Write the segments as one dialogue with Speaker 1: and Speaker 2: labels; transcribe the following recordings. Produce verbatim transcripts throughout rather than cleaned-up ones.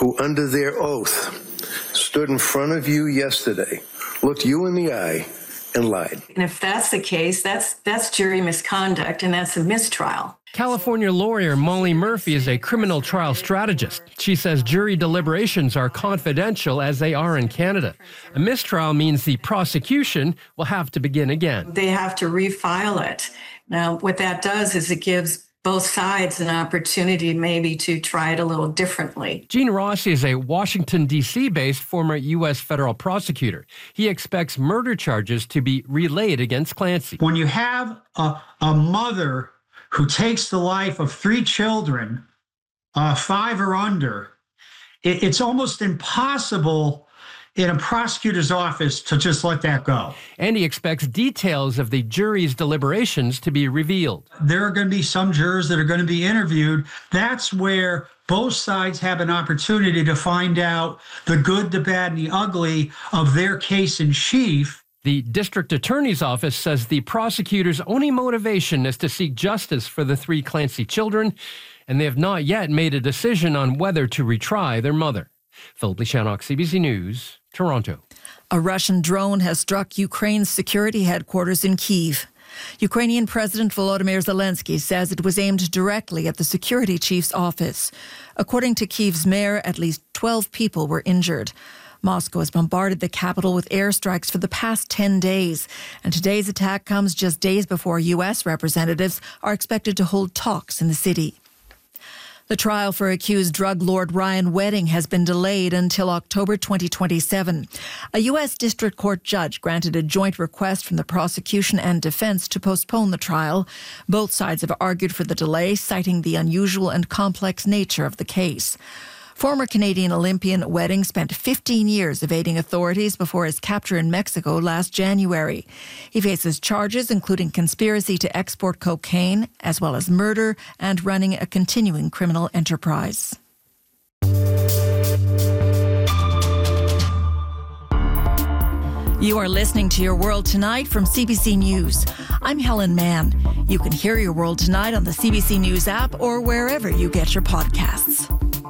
Speaker 1: who, under their oath, stood in front of you yesterday, looked you in the eye, and lied.
Speaker 2: And if that's the case, that's that's jury misconduct, and that's a mistrial.
Speaker 3: California lawyer Molly Murphy is a criminal trial strategist. She says jury deliberations are confidential as they are in Canada. A mistrial means the prosecution will have to begin again.
Speaker 2: They have to refile it. Now, what that does is it gives both sides an opportunity maybe to try it a little differently.
Speaker 3: Gene Rossi is a Washington, D C-based former U S federal prosecutor. He expects murder charges to be relayed against Clancy.
Speaker 4: When you have a, a mother who takes the life of three children, uh, five or under, it, it's almost impossible in a prosecutor's office to just let that go.
Speaker 3: And he expects details of the jury's deliberations to be revealed.
Speaker 4: There are going to be some jurors that are going to be interviewed. That's where both sides have an opportunity to find out the good, the bad, and the ugly of their case in chief.
Speaker 3: The district attorney's office says the prosecutor's only motivation is to seek justice for the three Clancy children, and they have not yet made a decision on whether to retry their mother. Philip Lishanok, C B C News, Toronto.
Speaker 5: A Russian drone has struck Ukraine's security headquarters in Kyiv. Ukrainian President Volodymyr Zelensky says it was aimed directly at the security chief's office. According to Kyiv's mayor, at least twelve people were injured. Moscow has bombarded the capital with airstrikes for the past ten days, and today's attack comes just days before U S representatives are expected to hold talks in the city. The trial for accused drug lord Ryan Wedding has been delayed until October twenty twenty-seven. A U S district court judge granted a joint request from the prosecution and defense to postpone the trial. Both sides have argued for the delay, citing the unusual and complex nature of the case. Former Canadian Olympian Wedding spent fifteen years evading authorities before his capture in Mexico last January. He faces charges including conspiracy to export cocaine, as well as murder and running a continuing criminal enterprise. You are listening to Your World Tonight from C B C News. I'm Helen Mann. You can hear Your World Tonight on the C B C News app or wherever you get your podcasts.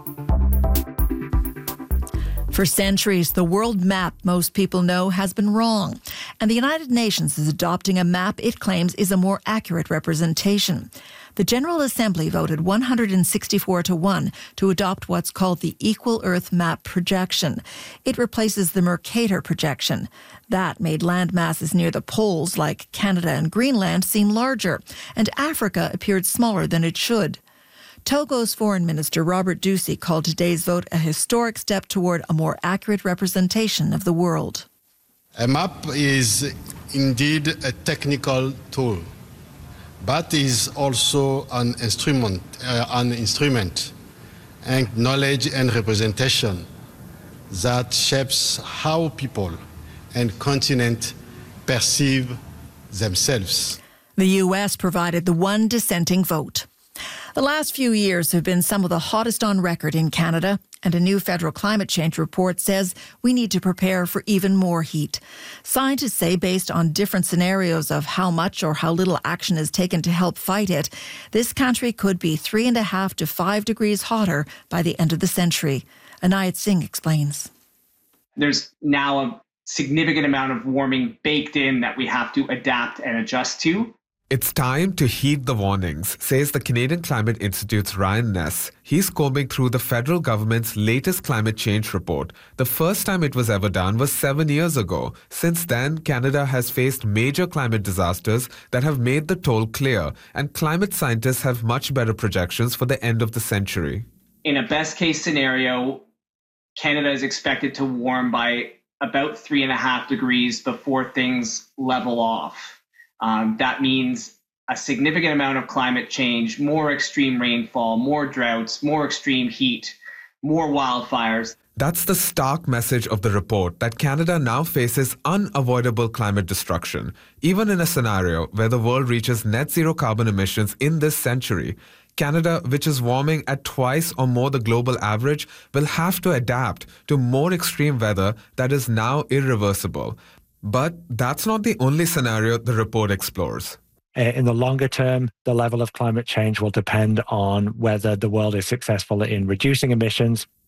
Speaker 5: For centuries, the world map most people know has been wrong, and the United Nations is adopting a map it claims is a more accurate representation. The General Assembly voted one hundred sixty-four to one to adopt what's called the Equal Earth Map projection. It replaces the Mercator projection. That made land masses near the poles, like Canada and Greenland, seem larger, and Africa appeared smaller than it should. Togo's Foreign Minister Robert Ducey called today's vote a historic step toward a more accurate representation of the world.
Speaker 6: A map is indeed a technical tool, but is also an instrument, uh, an instrument, and knowledge and representation that shapes how people and continents perceive themselves.
Speaker 5: The U S provided the one dissenting vote. The last few years have been some of the hottest on record in Canada, and a new federal climate change report says we need to prepare for even more heat. Scientists say, based on different scenarios of how much or how little action is taken to help fight it, this country could be three and a half to five degrees hotter by the end of the century. Anayat Singh explains.
Speaker 7: There's now a significant amount of warming baked in that we have to adapt and adjust to.
Speaker 8: It's time to heed the warnings, says the Canadian Climate Institute's Ryan Ness. He's combing through the federal government's latest climate change report. The first time it was ever done was seven years ago. Since then, Canada has faced major climate disasters that have made the toll clear, and climate scientists have much better projections for the end of the century.
Speaker 7: In a best case scenario, Canada is expected to warm by about three and a half degrees before things level off. Um, that means a significant amount of climate change, more extreme rainfall, more droughts, more extreme heat, more wildfires.
Speaker 8: That's the stark message of the report, that Canada now faces unavoidable climate destruction. Even in a scenario where the world reaches net zero carbon emissions in this century, Canada, which is warming at twice or more the global average, will have to adapt to more extreme weather that is now irreversible. But that's not the only scenario the report explores.
Speaker 9: In the longer term, the level of climate change will depend on whether the world is successful in reducing emissions